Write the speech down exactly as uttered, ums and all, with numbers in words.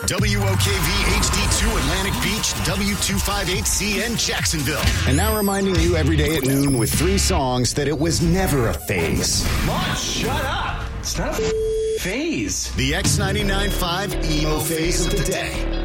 W O K V H D two Atlantic Beach, W two fifty-eight C N Jacksonville. And now reminding you every day at noon with three songs that it was never a phase. Mom, shut up. It's not a phase. The X ninety-nine point five emo phase of the day.